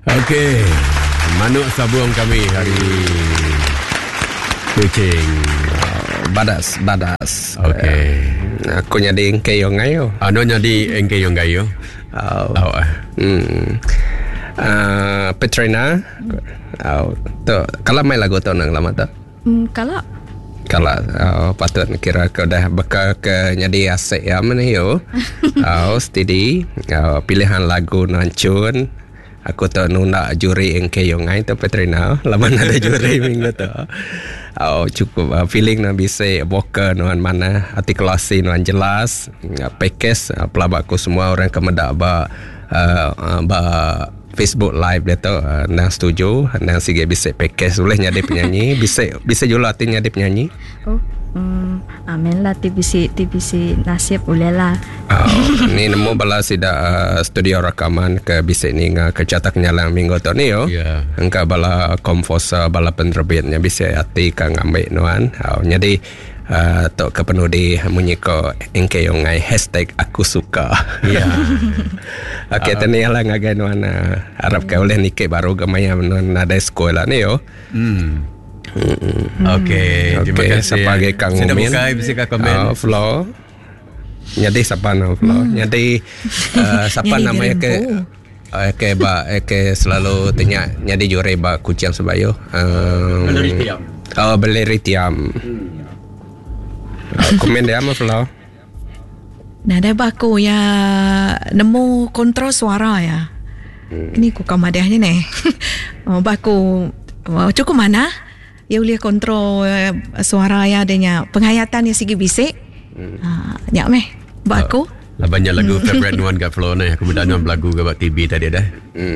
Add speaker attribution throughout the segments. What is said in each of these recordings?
Speaker 1: Okey, manuk sabuang kami hari kucing.
Speaker 2: Badas.
Speaker 1: Okey.
Speaker 2: Aku nyadi engke yo ngayo.
Speaker 1: Ano nyadi engke yung gayo?
Speaker 2: Petrina. Tu kalau main lagu tu nang lama tu. Kalau patut kira kau dah bakal ke nyadi asik ya mana yo. Steady. Pilihan lagu nancun. Aku tu nak juri engke yo ngai tu Petrina. Lama ada juri minggu tu. Cukup feeling nak bisa vokal nuan mana, artikulasi nuan jelas, package pelabak aku semua orang kemedak ba Facebook live dia tu nang setuju, nang sige bisa package boleh nyadi penyanyi, bisa juga latih nyadi penyanyi.
Speaker 3: Amin lah TBC nasib boleh lah.
Speaker 2: Ni nemu bala sida studio rakaman ke bisa ni ke cetak nyalang minggu tu ni yo.
Speaker 1: Ya.
Speaker 2: Engka bala komposer bala penerbitnya bisa hati ka ngambil nuan. Jadi tok ke penuh di munyi ko engke yo ngai #aku suka.
Speaker 1: Ya.
Speaker 2: Okey tani lah ngagai nuan harap ka oleh nike baru gamaya nuan ada sekolah ni yo.
Speaker 1: Okey, terima kasih.
Speaker 2: Sebagai Kang
Speaker 1: Sudah
Speaker 2: Umin.
Speaker 1: buka bisa ka komen.
Speaker 2: Flow. Nyadi siapa nama Flow? Nyadi siapa namanya ke selalu tanya nyadi jure ba kucing sebayo. Beleri tiam. Komen dia ama Flow.
Speaker 4: Nada baku ya nemu kontrol suara ya. Ini ku kamadahnya nih. Baku cukup mana? Ya boleh kontrol suara ya adanya penghayatan yang sigi bisik. Nyak meh baku.
Speaker 1: Lah banyak lagu favorite nuan kat Flow ni. Aku mudah nuan lagu kat TV tadi dah.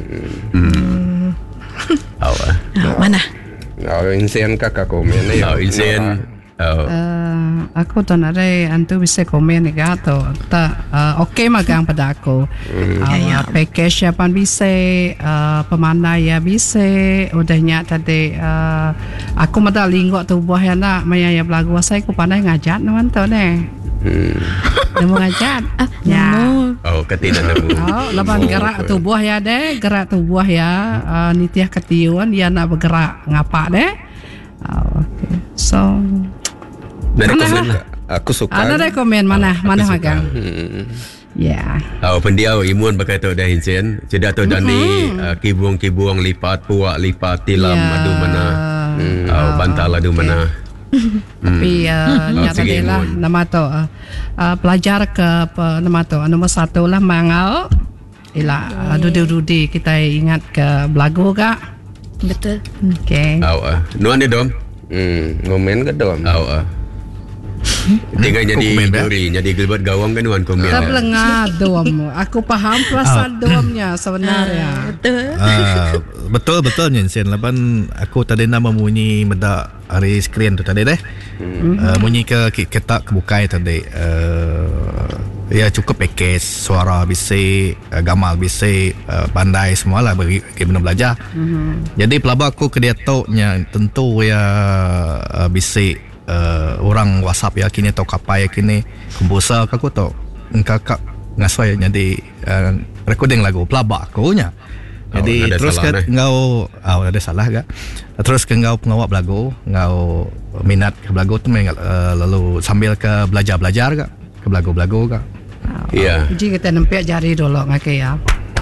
Speaker 4: Mana?
Speaker 2: Insian kakak komen ni.
Speaker 1: Insian.
Speaker 5: Aku tak nak antu bisa komen ni gato. Okey magang pada aku. Package ya pan bisa, pemandai ya bisa. Udahnya tadi aku mada linggo tu buah ya nak maya ya belagu saya aku pandai ngajat nuan tu ne. Nemu ngajat.
Speaker 4: Nemu.
Speaker 1: Ketina nemu.
Speaker 5: Laban gerak tubuh ya deh, gerak tubuh ya. Nitiah ketiuan dia nak bergerak ngapa deh. Okay. So
Speaker 2: Dari komen aku suka.
Speaker 5: Ada rekomen mana magang. Ya.
Speaker 1: Pendiau imun berkata dah Insian. Cedak tu dani kibuang lipat, puak lipat, tilam madu mana. Bantal adu mana.
Speaker 5: Tapi nyata dia lah nama tu pelajar ke nama tu nombor 1 lah mangal. Ila dudi kita ingat ke belagu kak.
Speaker 4: Betul.
Speaker 5: Okay.
Speaker 1: Nuan dia dom.
Speaker 2: Ngomen ke dom.
Speaker 1: Tinggal jadi juri, jadi gilbert gawang kan nuan komen.
Speaker 5: Tak lengah dom. Aku faham perasaan domnya sebenarnya.
Speaker 6: Betul Nyensen. Laban aku tadi nama munyi medak hari skrin tu tadi deh. Munyi ke ketak kebukai tadi. Ya cukup package suara bisik, gamal bisik, pandai semualah bagi benar belajar. Jadi pelabak aku ke dia toknya tentu ya bisik orang WhatsApp ya kini atau kapai ya kini komposer aku tahu engkak ngasoi jadi recording lagu pelabak aku nya. Jadi terus ke engkau ada salah gak? Terus ke engkau pengawak lagu, engkau minat ke lagu tu lalu sambil ke belajar gak? Ke lagu gak?
Speaker 1: Ya.
Speaker 5: Jadi kita nampak jari dulu ngake ya.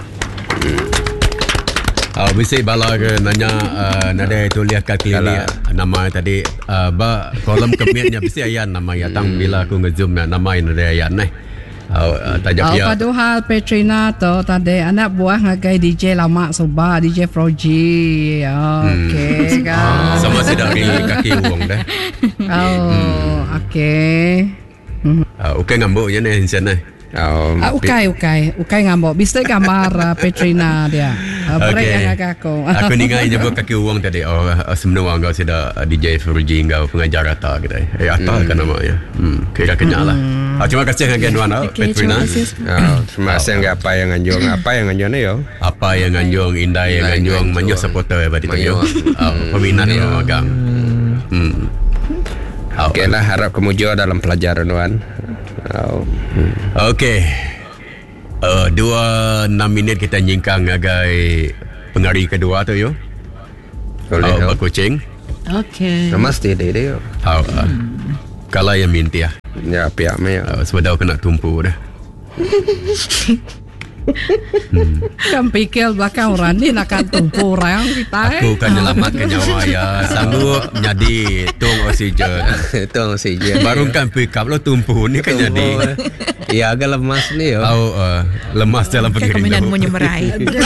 Speaker 1: Bisa bala ke nanya nada tulis kat klinik nama tadi kolom kemetnya bisa ayan nama ya tang bila aku ngezoom nama nada ayan nih. Tajak ya.
Speaker 5: Padahal Petrina tu tadi anak buah ngagai DJ lama subah DJ Froji. Okey kan.
Speaker 1: Sama sedari kaki uang dah.
Speaker 5: Okey.
Speaker 1: Okey ngambuk je ni Insian ni.
Speaker 5: Ukai ngambok. Bisa gambar Petrina dia. Break yang aku.
Speaker 1: Aku ni ngai nyebut kaki uang tadi. Sebenarnya kau sudah DJ Fuji kau pengajar Ata kita. Ata kan namanya. Kira kenal lah. Terima kasih dengan Nuan Petrina.
Speaker 2: Terima kasih apa yang anjong ni yo.
Speaker 1: Apa yang anjong indah yang anjong menyuh supporter pada itu. Peminat magang.
Speaker 2: Okey lah harap kemujuan dalam pelajaran Nuan.
Speaker 1: Okey. 2-6 minit kita nyingkang agai pengari kedua tu yo.
Speaker 2: Boleh.
Speaker 1: Berkucing.
Speaker 7: Okey.
Speaker 2: Namaste dia.
Speaker 1: Kalau yang minta
Speaker 2: Ya, pihak me.
Speaker 1: sebab kena tumpu dah.
Speaker 5: Kan pikir belakang orang ni nak tumpu orang kita.
Speaker 1: Aku kan menyelamatkan nyawa ya. Sanggup menjadi tung oksigen.
Speaker 2: Tung oksigen.
Speaker 1: Baru kan pick up lo tumpu ni kan jadi.
Speaker 2: Ya, agak lemas ni yo.
Speaker 1: Lemas dalam
Speaker 4: Kan
Speaker 1: pengiring
Speaker 4: kemudian
Speaker 1: tu.
Speaker 4: menyemerai.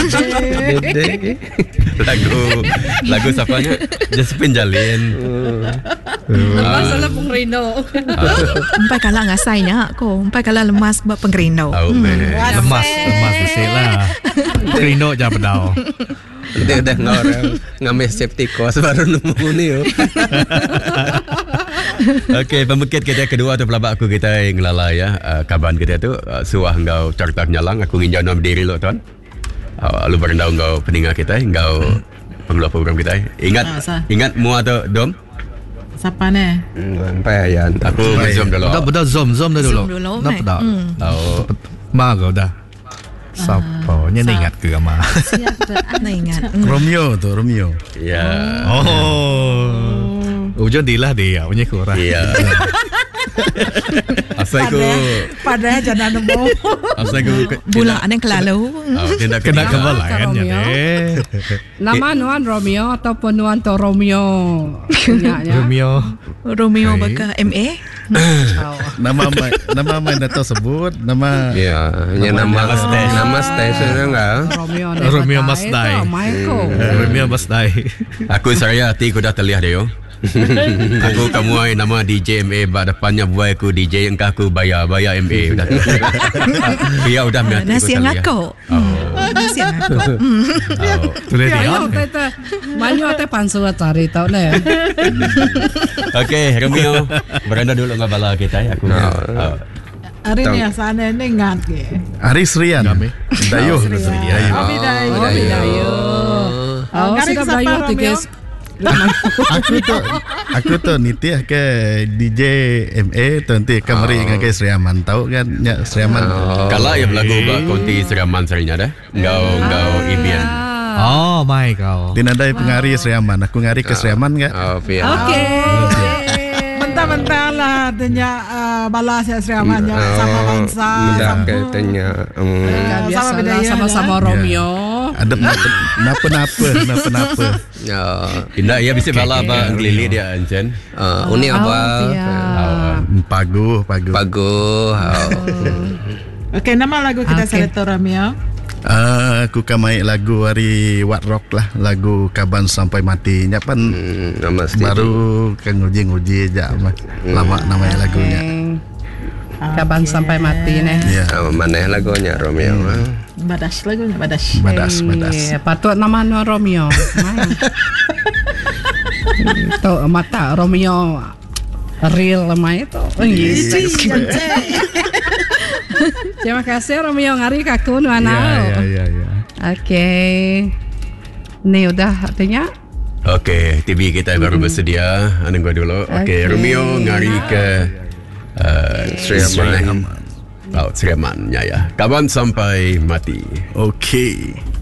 Speaker 1: Lagu siapanya? Josephine Jalin.
Speaker 5: Masalah pengrino.
Speaker 4: Empai kalah ngasainya ko. Empai kalah lemas buat pengerino.
Speaker 6: Lemas bersih lah. Kerino je pedau.
Speaker 2: Dia dah ngorang ngambil safety course baru nemu ni yo.
Speaker 1: Okey, pembekit kita kedua tu pelabak aku kita yang ngelala ya. Kaban kita tu suah engkau cartak nyalang aku nginjau nama diri lo tuan. Lu berendau engkau peninggal kita, engkau pengeluar program kita. Ingat mua tu dom.
Speaker 7: Siapa ni?
Speaker 2: Sampai ayan.
Speaker 1: Aku zoom dulu.
Speaker 6: Betul zoom dah dulu.
Speaker 4: Zoom dulu,
Speaker 6: Nak pedau. Ma kau dah. Siapa? Nya ingat ke ama?
Speaker 4: Nak ingat.
Speaker 8: Romeo tu, Romeo.
Speaker 1: Ya.
Speaker 6: Ujung dilah dia punya kurang.
Speaker 1: Ya. Asal aku
Speaker 7: Pada jangan nemu.
Speaker 1: asal aku
Speaker 4: Bulan yang kelalu.
Speaker 1: dia nak
Speaker 6: Kena
Speaker 1: kena
Speaker 6: kebal kan
Speaker 5: Romeo.
Speaker 6: ya deh.
Speaker 5: Nama Nuan Romeo ataupun Nuan to Romeo. Punyanya.
Speaker 6: Romeo.
Speaker 4: Romeo bakal MA.
Speaker 8: Nama main datang sebut, nama
Speaker 2: Ya, nya nama stesen enggak.
Speaker 6: Romeo must die. Romeo must die.
Speaker 1: aku saya hati aku dah terlihat dia yo. Aku kamu ai nama DJ MA bak depannya buai aku DJ engkau aku bayar MA udah. Dia udah mati
Speaker 4: Nasi yang aku. Nasi yang aku.
Speaker 6: Tulis dia.
Speaker 5: Banyak teh pansu cari tau ne.
Speaker 1: Okey, Romeo beranda dulu dengan bala kita aku.
Speaker 7: Hari ni sana ni ingat ke?
Speaker 8: Aris Rian. Dayuh.
Speaker 7: Abi Dayo.
Speaker 5: Sudah bayar tiket.
Speaker 8: Aku tu nitih ke DJ MA tu nanti kamari dengan ke Seriaman tahu kan ya Seriaman.
Speaker 1: Kalau yang berlagu bak konti Seriaman serinya dah. Engkau Ibian.
Speaker 6: Oh my kau.
Speaker 8: Dinadai pengari Seriaman. Aku ngari ke Seriaman enggak?
Speaker 2: Pihak.
Speaker 7: Okey. Bentar-bentar lah tanya balas ya Seriamannya sama bangsa.
Speaker 2: Dah katanya.
Speaker 5: Biasalah sama-sama Romeo.
Speaker 8: Ada napa.
Speaker 2: Ya.
Speaker 1: Indah ia bisa bala bak ngelili dia Encen.
Speaker 2: Uni apa?
Speaker 8: Pagu.
Speaker 7: Okey, nama lagu kita Seleto Romeo.
Speaker 8: Aku kamai lagu hari What Rock lah, lagu Kaban Sampai Mati. Nyapan baru kan nguji aja lama namanya lagunya.
Speaker 5: Kaban sampai mati nih.
Speaker 8: Ya.
Speaker 2: Mana lagunya Romeo?
Speaker 7: Badas lagunya Badas.
Speaker 8: Badas.
Speaker 5: Patut nama Nuan Romeo. Tuh mata Romeo real lemah itu. Terima kasih Romeo ngari kaku Nuan.
Speaker 8: Ya.
Speaker 5: Okey. Ni udah artinya.
Speaker 1: Okey, TV kita baru bersedia. Anenggo dulu. Okey, Romeo ngari ke Seriaman. Seriaman ya. Kaban sampai mati.
Speaker 8: Okey.